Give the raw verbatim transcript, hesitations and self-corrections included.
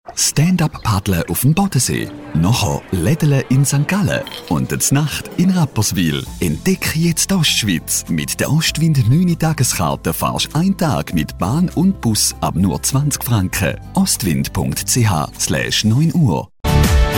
Stand-up-Paddeln auf dem Bodensee. Nachher Lädeln in Sankt Gallen. Und die Nacht in Rapperswil. Entdecke jetzt die Ostschweiz. Mit der Ostwind neun Tageskarte fahrst du einen Tag mit Bahn und Bus ab nur zwanzig Franken. ostwind punkt c h slash neun Uhr